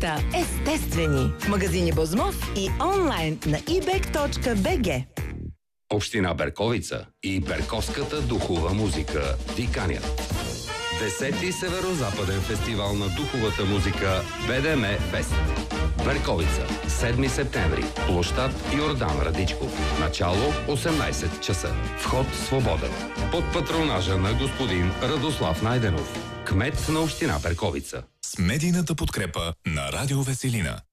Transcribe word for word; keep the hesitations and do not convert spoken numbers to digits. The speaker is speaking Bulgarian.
хората естествени. В магазини Бозмов и онлайн на и бек точка би джи. Община Берковица и Берковската духова музика ви канят. Десети Северо-западен фестивал на духовата музика Б Д М Фест. Берковица, седми септември. Площад Йордан Радичков. Начало осемнайсет часа. Вход свободен. Под патронажа на господин Радослав Найденов, кмет на община Берковица. С медийната подкрепа на Радио Веселина.